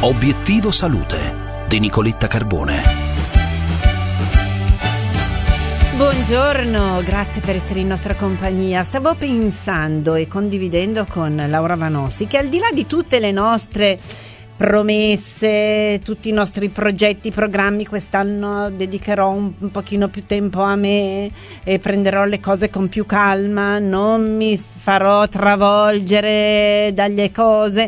Obiettivo Salute di Nicoletta Carbone. Buongiorno, grazie per essere in nostra compagnia. Stavo pensando e condividendo con Laura Vanossi che al di là di tutte le nostre promesse, tutti i nostri progetti, programmi, quest'anno dedicherò un pochino più tempo a me e prenderò le cose con più calma, non mi farò travolgere dalle cose.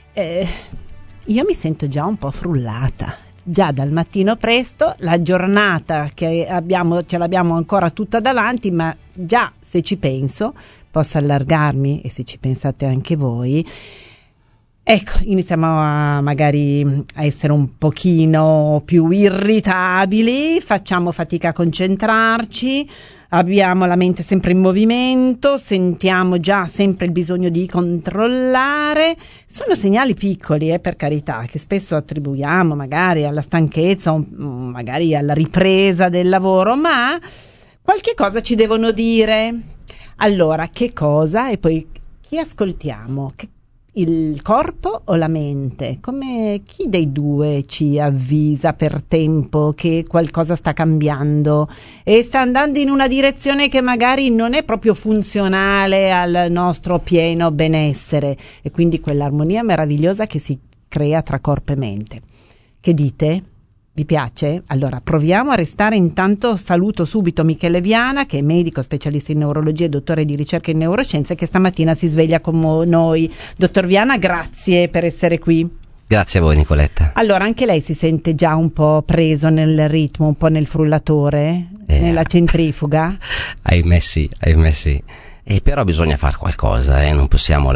Io mi sento già un po' frullata. Già dal mattino presto, la giornata che abbiamo ce l'abbiamo ancora tutta davanti, ma già se ci penso posso allargarmi, e se ci pensate anche voi, ecco, iniziamo magari a essere un pochino più irritabili, facciamo fatica a concentrarci, abbiamo la mente sempre in movimento, sentiamo già sempre il bisogno di controllare. Sono segnali piccoli, per carità, che spesso attribuiamo magari alla stanchezza o magari alla ripresa del lavoro, ma qualche cosa ci devono dire. Allora, che cosa? E poi chi ascoltiamo? Il corpo o la mente? Chi dei due ci avvisa per tempo che qualcosa sta cambiando e sta andando in una direzione che magari non è proprio funzionale al nostro pieno benessere, e quindi quell'armonia meravigliosa che si crea tra corpo e mente? Che dite? Vi piace? Allora proviamo a restare. Intanto saluto subito Michele Viana, che è medico, specialista in neurologia e dottore di ricerca in neuroscienze, che stamattina si sveglia con noi. Dottor Viana, grazie per essere qui. Grazie a voi, Nicoletta. Allora, anche lei si sente già un po' preso nel ritmo, un po' nel frullatore, nella centrifuga? Ahimè sì. Però bisogna fare qualcosa, non possiamo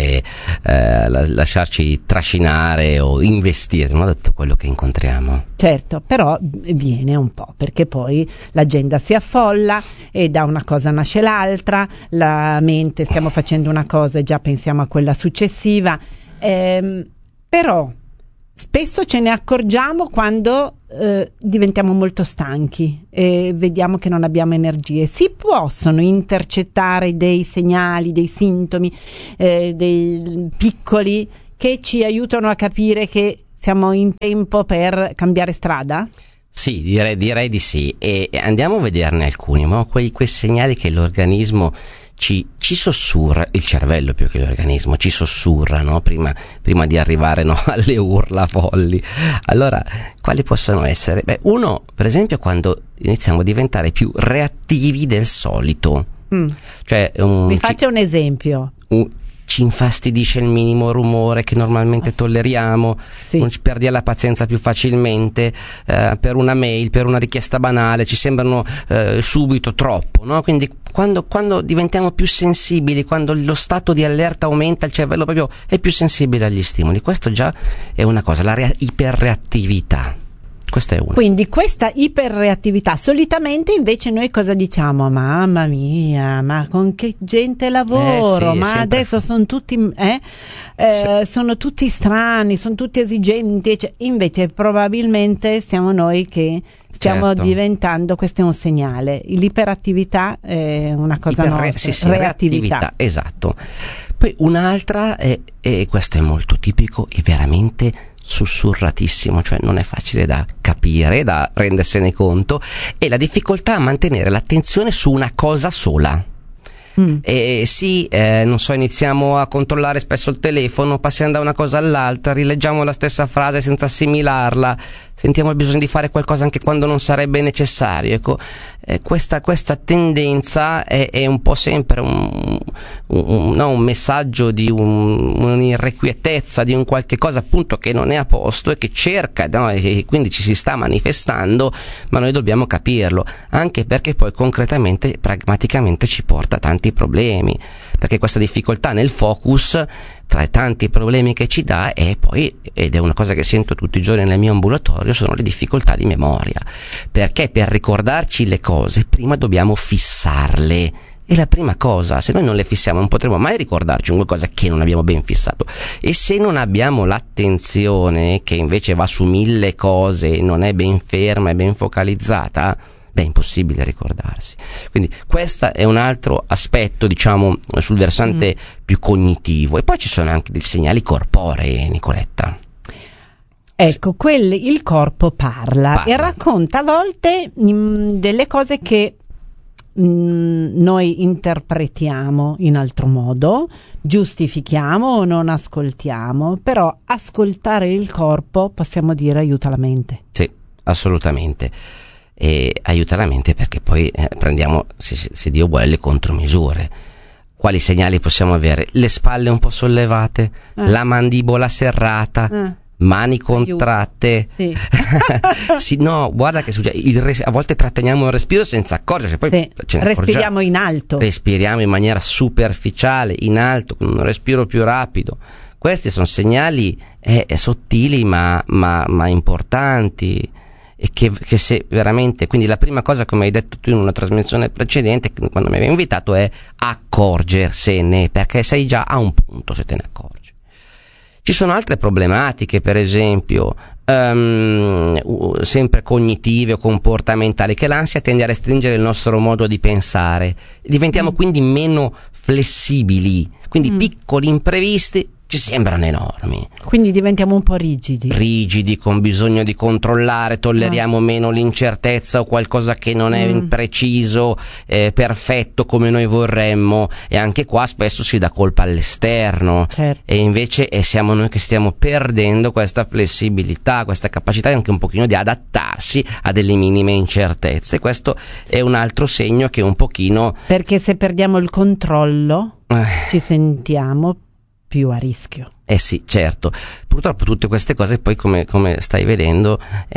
lasciarci trascinare o investire, non tutto quello che incontriamo. Certo, però viene un po', perché poi l'agenda si affolla e da una cosa nasce l'altra, la mente, stiamo facendo una cosa e già pensiamo a quella successiva, però spesso ce ne accorgiamo quando diventiamo molto stanchi e vediamo che non abbiamo energie. Si possono intercettare dei segnali, dei sintomi, dei piccoli che ci aiutano a capire che siamo in tempo per cambiare strada? Sì, direi di sì, e andiamo a vederne alcuni, ma quei segnali che l'organismo ci sussurra, il cervello più che l'organismo ci sussurra, no? prima di arrivare, no, alle urla folli. Allora, quali possono essere? Uno, per esempio, quando iniziamo a diventare più reattivi del solito. Cioè, mi faccia un esempio. Ci infastidisce il minimo rumore che normalmente tolleriamo, sì. Perdi la pazienza più facilmente, per una mail, per una richiesta banale, ci sembrano subito troppo, no? Quindi quando diventiamo più sensibili, quando lo stato di allerta aumenta, il cervello proprio è più sensibile agli stimoli. Questo già è una cosa, la iperreattività. Questa è una. Quindi questa iperreattività, solitamente invece noi cosa diciamo? Mamma mia, ma con che gente lavoro, sì, ma adesso sono tutti sono tutti strani, sono tutti esigenti, invece probabilmente siamo noi che stiamo diventando, questo è un segnale. L'iperattività è una cosa nostra, reattività, esatto. Poi un'altra, e questo è molto tipico, è veramente sussurratissimo, cioè non è facile da capire, da rendersene conto, è la difficoltà a mantenere l'attenzione su una cosa sola. Non so, iniziamo a controllare spesso il telefono, passiamo da una cosa all'altra, rileggiamo la stessa frase senza assimilarla, sentiamo il bisogno di fare qualcosa anche quando non sarebbe necessario. Ecco, questa tendenza è un po' sempre un messaggio di un'irrequietezza, di un qualche cosa appunto che non è a posto e che cerca, no? E quindi ci si sta manifestando, ma noi dobbiamo capirlo, anche perché poi concretamente, pragmaticamente ci porta tanti problemi, perché questa difficoltà nel focus, tra i tanti problemi che ci dà, ed è una cosa che sento tutti i giorni nel mio ambulatorio, sono le difficoltà di memoria, perché per ricordarci le cose prima dobbiamo fissarle. E la prima cosa, se noi non le fissiamo non potremo mai ricordarci un qualcosa che non abbiamo ben fissato, e se non abbiamo l'attenzione che invece va su 1000 cose, non è ben ferma e ben focalizzata, è impossibile ricordarsi. Quindi questo è un altro aspetto, diciamo, sul versante più cognitivo. E poi ci sono anche dei segnali corporei, Nicoletta. Ecco, il corpo parla e racconta a volte delle cose che noi interpretiamo in altro modo, giustifichiamo o non ascoltiamo, però ascoltare il corpo, possiamo dire, aiuta la mente. Sì, assolutamente. E aiuta la mente perché poi prendiamo, se Dio vuole, le contromisure. Quali segnali possiamo avere? Le spalle un po' sollevate, la mandibola serrata, mani contratte. Sì. Sì, no, guarda che succede. A volte tratteniamo il respiro senza accorgersi, poi ce ne respiriamo in alto. Respiriamo in maniera superficiale, in alto, con un respiro più rapido. Questi sono segnali sottili ma importanti. E che se veramente, quindi la prima cosa, come hai detto tu in una trasmissione precedente quando mi avevi invitato, è accorgersene, perché sei già a un punto se te ne accorgi. Ci sono altre problematiche, per esempio sempre cognitive o comportamentali, che l'ansia tende a restringere il nostro modo di pensare, diventiamo quindi meno flessibili, quindi piccoli imprevisti ci sembrano enormi. Quindi diventiamo un po' rigidi, con bisogno di controllare, tolleriamo meno l'incertezza o qualcosa che non è preciso, perfetto come noi vorremmo, e anche qua spesso si dà colpa all'esterno. Certo. E invece siamo noi che stiamo perdendo questa flessibilità, questa capacità anche un pochino di adattarsi a delle minime incertezze. Questo è un altro segno che un pochino, perché se perdiamo il controllo ci sentiamo più a rischio. Sì, certo. Purtroppo tutte queste cose poi, come stai vedendo,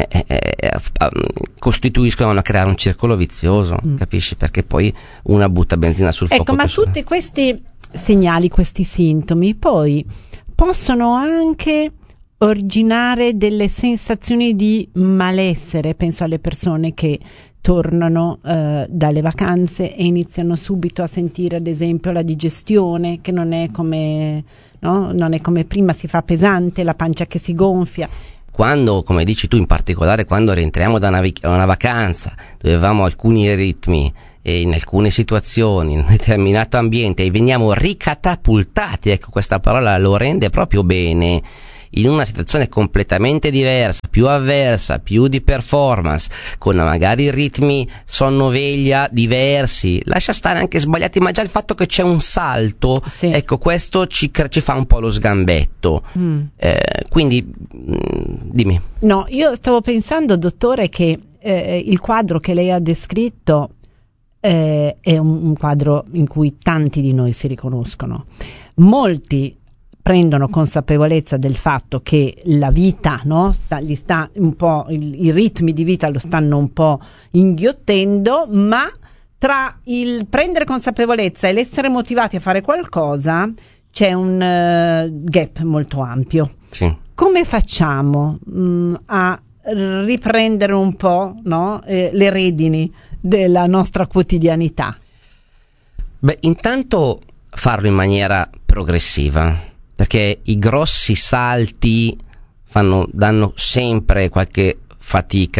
costituiscono a creare un circolo vizioso, capisci? Perché poi una butta benzina sul fuoco. Ecco, ma tutti questi segnali, questi sintomi poi possono anche originare delle sensazioni di malessere. Penso alle persone che tornano dalle vacanze e iniziano subito a sentire, ad esempio, la digestione che non è come prima, si fa pesante, la pancia che si gonfia. Quando, come dici tu in particolare, quando rientriamo da una vacanza dove avevamo alcuni ritmi e in alcune situazioni, in un determinato ambiente, e veniamo ricatapultati, ecco, questa parola lo rende proprio bene, in una situazione completamente diversa, più avversa, più di performance, con magari ritmi sonno-veglia diversi, lascia stare anche sbagliati, ma già il fatto che c'è un salto, ecco, questo ci fa un po' lo sgambetto. Quindi dimmi. No, io stavo pensando, dottore, che il quadro che lei ha descritto è un quadro in cui tanti di noi si riconoscono. Molti prendono consapevolezza del fatto che la vita, no, gli sta un po', i ritmi di vita lo stanno un po' inghiottendo, ma tra il prendere consapevolezza e l'essere motivati a fare qualcosa c'è un gap molto ampio. Sì. Come facciamo a riprendere un po', no, le redini della nostra quotidianità? Beh, intanto farlo in maniera progressiva, perché i grossi salti danno sempre qualche fatica,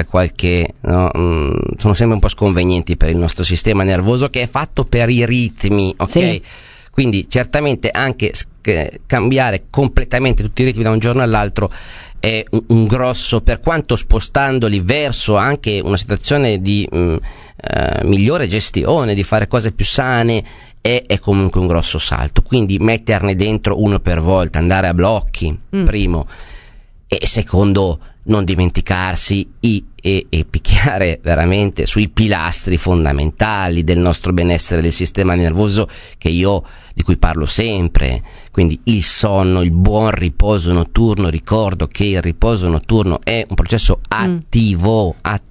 sono sempre un po' sconvenienti per il nostro sistema nervoso, che è fatto per i ritmi, ok? Sì. Quindi certamente anche cambiare completamente tutti i ritmi da un giorno all'altro è un grosso, per quanto spostandoli verso anche una situazione di migliore gestione, di fare cose più sane, è comunque un grosso salto. Quindi metterne dentro uno per volta, andare a blocchi, primo, e secondo, non dimenticarsi e picchiare veramente sui pilastri fondamentali del nostro benessere, del sistema nervoso, di cui parlo sempre. Quindi il sonno, il buon riposo notturno. Ricordo che il riposo notturno è un processo attivo,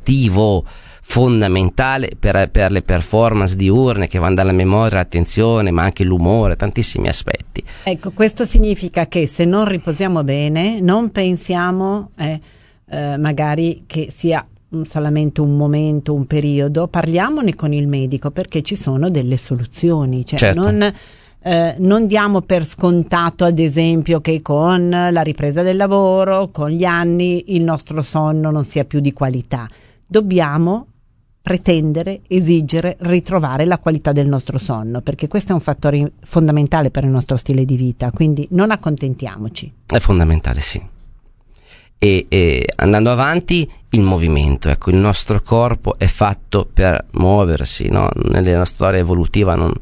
fondamentale per le performance diurne, che vanno dalla memoria all'attenzione, ma anche l'umore, tantissimi aspetti. Ecco, questo significa che se non riposiamo bene, non pensiamo magari che sia solamente un momento, un periodo, parliamone con il medico, perché ci sono delle soluzioni, cioè certo. Non diamo per scontato, ad esempio, che con la ripresa del lavoro, con gli anni, il nostro sonno non sia più di qualità. Dobbiamo pretendere, esigere, ritrovare la qualità del nostro sonno, perché questo è un fattore fondamentale per il nostro stile di vita, quindi non accontentiamoci. È fondamentale, sì. e andando avanti il movimento, ecco, il nostro corpo è fatto per muoversi, no? Nella storia evolutiva non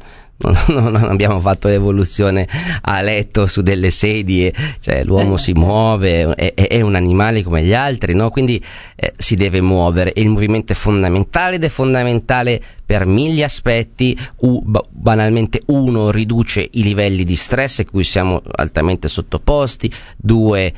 abbiamo fatto l'evoluzione a letto su delle sedie, cioè l'uomo si muove, è un animale come gli altri, no? Quindi si deve muovere, e il movimento è fondamentale, ed è fondamentale per mille aspetti. Banalmente, 1, riduce i livelli di stress a cui siamo altamente sottoposti; 2,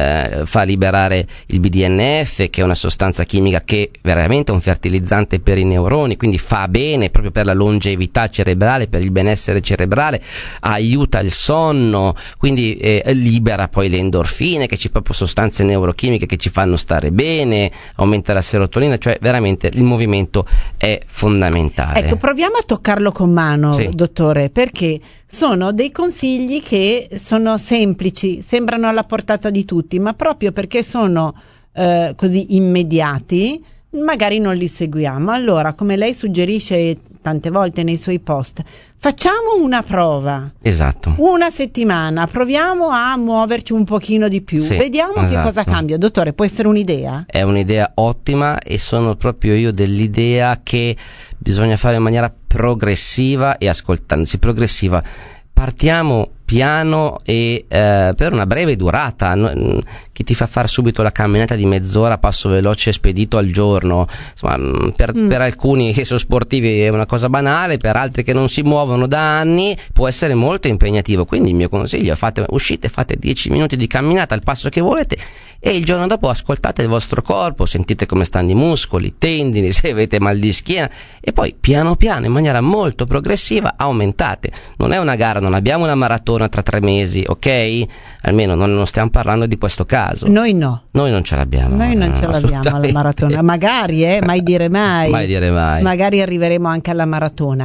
fa liberare il BDNF, che è una sostanza chimica che veramente è un fertilizzante per i neuroni, quindi fa bene proprio per la longevità cerebrale, per il benessere cerebrale, aiuta il sonno, quindi libera poi le endorfine, che ci proprio sostanze neurochimiche che ci fanno stare bene, aumenta la serotonina, cioè veramente il movimento è fondamentale. Ecco, proviamo a toccarlo con mano, sì, dottore, perché sono dei consigli che sono semplici, sembrano alla portata di tutti, ma proprio perché sono così immediati, magari non li seguiamo. Allora, come lei suggerisce tante volte nei suoi post, facciamo una prova. Esatto. Una settimana, proviamo a muoverci un pochino di più, sì, vediamo che cosa cambia. Dottore, può essere un'idea? È un'idea ottima, e sono proprio io dell'idea che bisogna fare in maniera progressiva e ascoltandosi. Progressiva. Partiamo piano e per una breve durata. Chi ti fa fare subito la camminata di mezz'ora, passo veloce e spedito al giorno, insomma, per alcuni che sono sportivi è una cosa banale, per altri che non si muovono da anni può essere molto impegnativo. Quindi il mio consiglio è: uscite, fate 10 minuti di camminata al passo che volete, e il giorno dopo ascoltate il vostro corpo, sentite come stanno i muscoli, i tendini, se avete mal di schiena, e poi piano piano, in maniera molto progressiva, aumentate. Non è una gara, non abbiamo una maratona tra 3 mesi, ok? Almeno non stiamo parlando di questo caso. Noi no. Noi non ce l'abbiamo. Noi non ce l'abbiamo alla maratona. Magari, mai dire mai. Mai dire mai. Magari arriveremo anche alla maratona.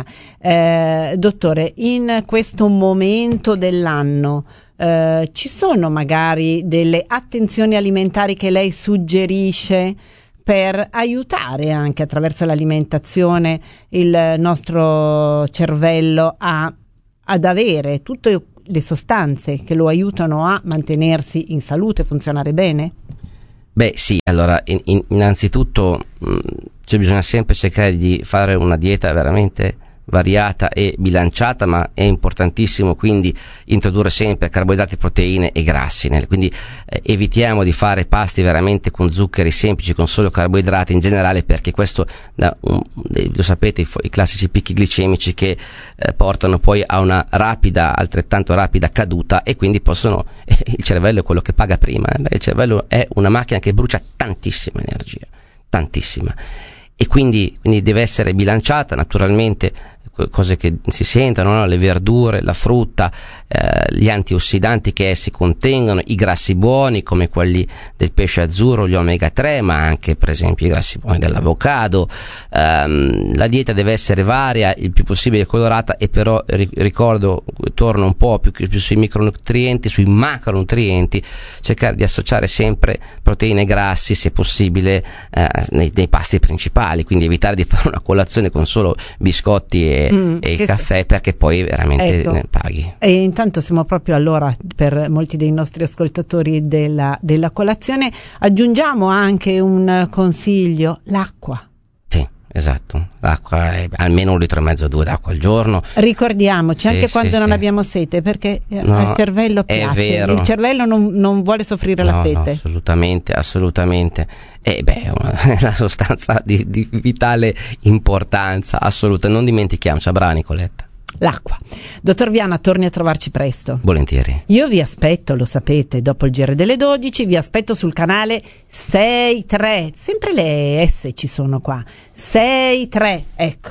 Dottore, in questo momento dell'anno ci sono magari delle attenzioni alimentari che lei suggerisce per aiutare anche attraverso l'alimentazione il nostro cervello ad avere tutte le sostanze che lo aiutano a mantenersi in salute, funzionare bene? Beh sì, allora innanzitutto bisogna sempre cercare di fare una dieta veramente variata e bilanciata, ma è importantissimo quindi introdurre sempre carboidrati, proteine e grassi, quindi evitiamo di fare pasti veramente con zuccheri semplici, con solo carboidrati in generale, perché questo lo sapete, i classici picchi glicemici che portano poi a una altrettanto rapida caduta, e quindi il cervello è quello che paga prima. Il cervello è una macchina che brucia tantissima energia, tantissima, e quindi deve essere bilanciata. Naturalmente cose che si sentono, no? Le verdure, la frutta, gli antiossidanti che essi contengono, i grassi buoni come quelli del pesce azzurro, gli omega 3, ma anche per esempio i grassi buoni dell'avocado. La dieta deve essere varia, il più possibile colorata, e però torno un po' più sui micronutrienti, sui macronutrienti, cercare di associare sempre proteine e grassi se possibile nei pasti principali, quindi evitare di fare una colazione con solo biscotti e il caffè, perché poi veramente ne paghi. E intanto siamo proprio all'ora per molti dei nostri ascoltatori della colazione. Aggiungiamo anche un consiglio: l'acqua. Sì, esatto, l'acqua è almeno 1,5 litri, 2 d'acqua al giorno. Ricordiamoci, anche quando non abbiamo sete, perché al cervello piace. È vero. Il cervello non vuole soffrire la sete. No, assolutamente. È una sostanza di vitale importanza, assoluta. Non dimentichiamoci, brava Nicoletta. L'acqua. Dottor Viana, torni a trovarci presto. Volentieri. Io vi aspetto, lo sapete, dopo il GR delle 12, vi aspetto sul canale 6.3. Sempre le S ci sono qua. 6.3, ecco.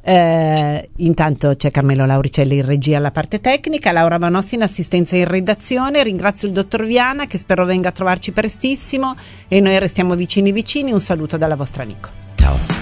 Intanto c'è Carmelo Lauricelli in regia alla parte tecnica, Laura Vanossi in assistenza in redazione. Ringrazio il dottor Viana, che spero venga a trovarci prestissimo, e noi restiamo vicini. Un saluto dalla vostra Nico. Ciao.